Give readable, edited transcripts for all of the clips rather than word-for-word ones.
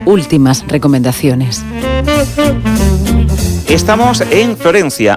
Últimas recomendaciones. Estamos en Florencia,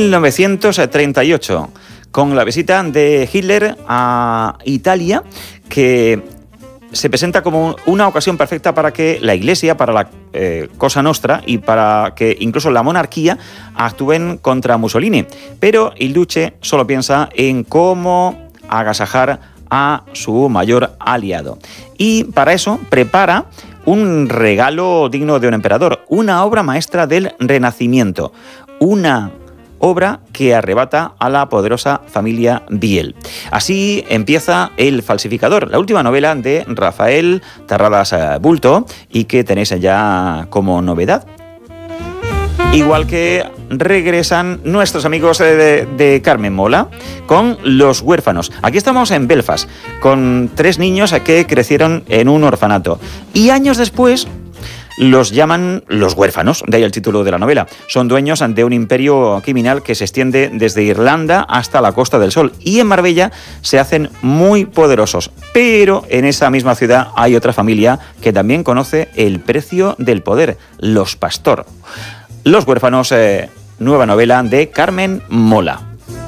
1938, con la visita de Hitler a Italia, que se presenta como una ocasión perfecta para que la Iglesia, para la Cosa Nostra y para que incluso la monarquía actúen contra Mussolini. Pero il Duce solo piensa en cómo agasajar a su mayor aliado. Y para eso prepara un regalo digno de un emperador, una obra maestra del Renacimiento, una obra que arrebata a la poderosa familia Biel. Así empieza El falsificador, la última novela de Rafael Terradas Bulto y que tenéis ya como novedad. Igual que regresan nuestros amigos de Carmen Mola con Los huérfanos. Aquí estamos en Belfast, con 3 niños que crecieron en un orfanato. Y años después los llaman los huérfanos, de ahí el título de la novela. Son dueños de un imperio criminal que se extiende desde Irlanda hasta la Costa del Sol. Y en Marbella se hacen muy poderosos. Pero en esa misma ciudad hay otra familia que también conoce el precio del poder, los Pastor. Los huérfanos, nueva novela de Carmen Mola.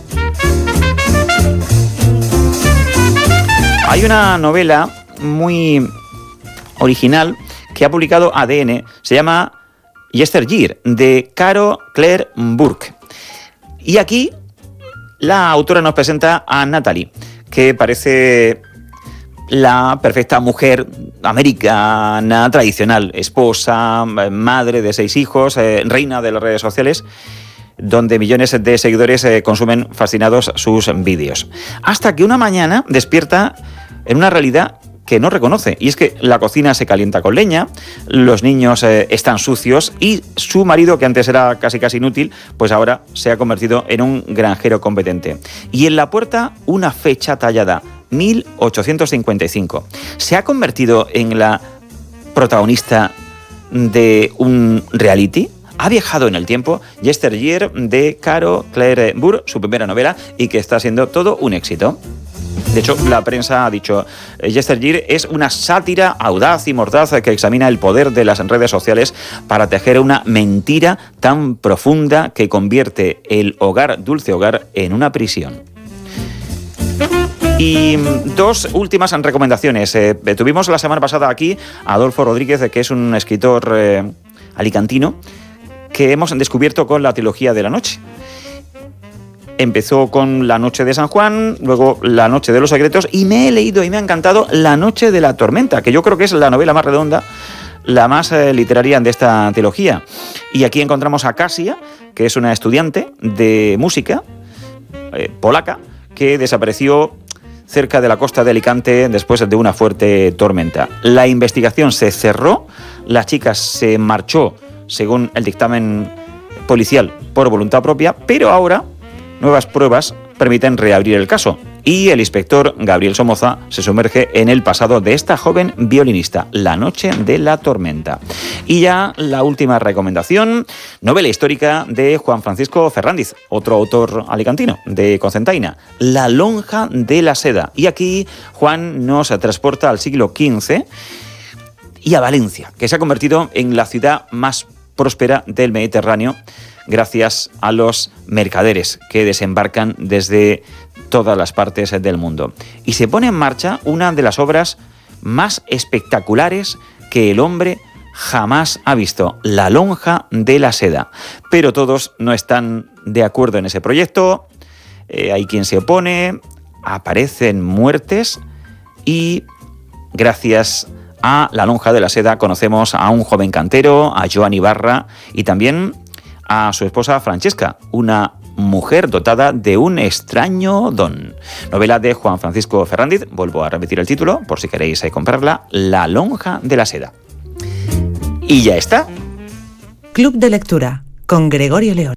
Hay una novela muy original que ha publicado ADN, se llama Yesteryear, de Caro Claire Burke. Y aquí la autora nos presenta a Natalie, que parece la perfecta mujer americana tradicional, esposa, madre de 6 hijos, reina de las redes sociales, donde millones de seguidores consumen fascinados sus vídeos. Hasta que una mañana despierta en una realidad que no reconoce, y es que la cocina se calienta con leña, los niños están sucios y su marido, que antes era casi inútil, pues ahora se ha convertido en un granjero competente. Y en la puerta una fecha tallada, 1855. Se ha convertido en la protagonista de un reality. Ha viajado en el tiempo. Yesteryear, de Caro Claire Burke, su primera novela, y que está siendo todo un éxito. De hecho, la prensa ha dicho, Yesteryear es una sátira audaz y mordaz que examina el poder de las redes sociales para tejer una mentira tan profunda que convierte el hogar, dulce hogar, en una prisión. Y 2 últimas recomendaciones. Tuvimos la semana pasada aquí a Adolfo Rodríguez, que es un escritor alicantino, que hemos descubierto con la trilogía de la noche. Empezó con La noche de San Juan, luego La noche de los secretos, y me he leído y me ha encantado La noche de la tormenta, que yo creo que es la novela más redonda, la más literaria de esta trilogía. Y aquí encontramos a Kasia, que es una estudiante de música polaca, que desapareció cerca de la costa de Alicante después de una fuerte tormenta. La investigación se cerró, la chica se marchó, según el dictamen policial, por voluntad propia, pero ahora nuevas pruebas permiten reabrir el caso. Y el inspector Gabriel Somoza se sumerge en el pasado de esta joven violinista, La noche de la tormenta. Y ya la última recomendación, novela histórica de Juan Francisco Ferrándiz, otro autor alicantino de Cocentaina, La lonja de la seda. Y aquí Juan nos transporta al siglo XV y a Valencia, que se ha convertido en la ciudad más próspera del Mediterráneo, gracias a los mercaderes que desembarcan desde todas las partes del mundo. Y se pone en marcha una de las obras más espectaculares que el hombre jamás ha visto, La lonja de la seda. Pero todos no están de acuerdo en ese proyecto, hay quien se opone, aparecen muertes y gracias a La lonja de la seda conocemos a un joven cantero, a Joan Ibarra, y también a su esposa Francesca, una mujer dotada de un extraño don. Novela de Juan Francisco Ferrándiz, vuelvo a repetir el título por si queréis comprarla, La lonja de la seda. Y ya está. Club de lectura con Gregorio León.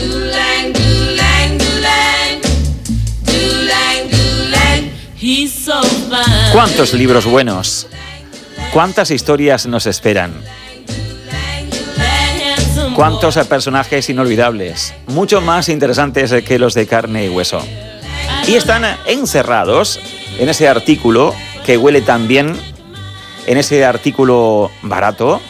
¿Cuántos libros buenos? ¿Cuántas historias nos esperan? ¿Cuántos personajes inolvidables? Mucho más interesantes que los de carne y hueso. Y están encerrados en ese artículo que huele tan bien en ese artículo barato